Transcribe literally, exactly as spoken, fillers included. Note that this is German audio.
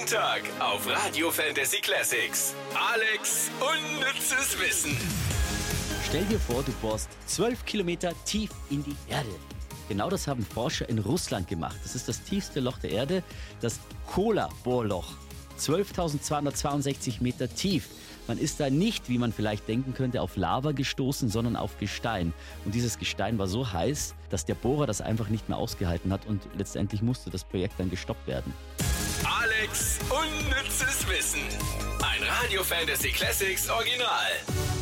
Jeden Tag auf Radio Fantasy Classics. Alex unnützes Wissen. Stell dir vor, du bohrst zwölf Kilometer tief in die Erde. Genau das haben Forscher in Russland gemacht. Das ist das tiefste Loch der Erde, das Kola-Bohrloch. zwölftausendzweihundertzweiundsechzig Meter tief. Man ist da nicht, wie man vielleicht denken könnte, auf Lava gestoßen, sondern auf Gestein. Und dieses Gestein war so heiß, dass der Bohrer das einfach nicht mehr ausgehalten hat und letztendlich musste das Projekt dann gestoppt werden. Alex unnützes Wissen. Ein Radio Fantasy Classics Original.